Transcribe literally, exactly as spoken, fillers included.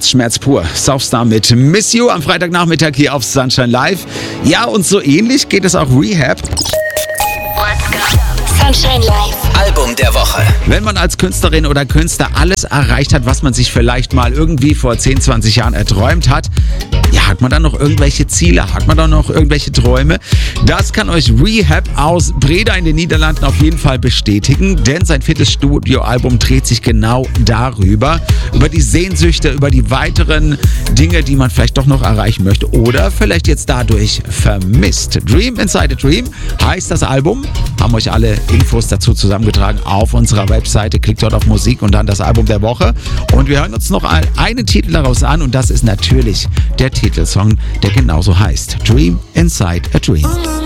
Herzschmerz pur. Southstar mit Miss You am Freitagnachmittag hier auf Sunshine Live. Ja, und so ähnlich geht es auch Rehab. Sunshine Live. Album der Woche. Wenn man als Künstlerin oder Künstler alles erreicht hat, was man sich vielleicht mal irgendwie vor zehn, zwanzig Jahren erträumt hat, ja, hat man dann noch irgendwelche Ziele? Hat man dann noch irgendwelche Träume? Das kann euch Rehab aus Breda in den Niederlanden auf jeden Fall bestätigen, denn sein viertes Studioalbum dreht sich genau darüber, über die Sehnsüchte, über die weiteren Dinge, die man vielleicht doch noch erreichen möchte oder vielleicht jetzt dadurch vermisst. Dream Inside a Dream heißt das Album, haben euch alle Infos dazu zusammengetragen auf unserer Webseite. Klickt dort auf Musik und dann das Album der Woche. Und wir hören uns noch einen Titel daraus an und das ist natürlich der Titelsong, der genauso heißt. Dream Inside a Dream.